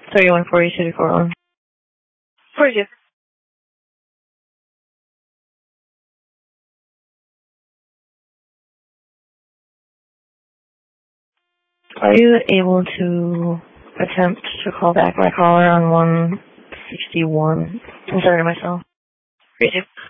314241. 42. Are you able to attempt to call back my caller on 161 instead of myself? 32.